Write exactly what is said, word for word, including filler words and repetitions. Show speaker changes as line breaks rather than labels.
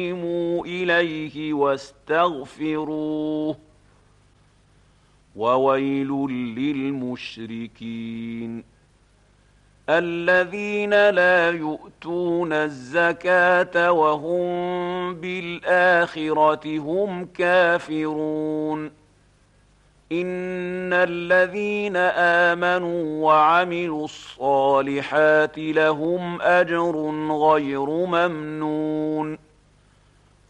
إليه واستغفروه وويل للمشركين الذين لا يؤتون الزكاة وهم بالآخرة هم كافرون إن الذين آمنوا وعملوا الصالحات لهم أجر غير ممنون